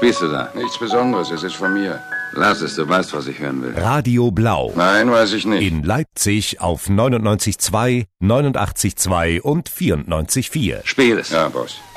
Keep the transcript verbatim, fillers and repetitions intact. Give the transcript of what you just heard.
spielst du da? Nichts Besonderes, es ist von mir. Lass es, du weißt, was ich hören will. Radio Blau. Nein, weiß ich nicht. In Leipzig auf neunundneunzig Komma zwei, neunundachtzig Komma zwei und vierundneunzig Komma vier. Spiel es. Ja, Boss.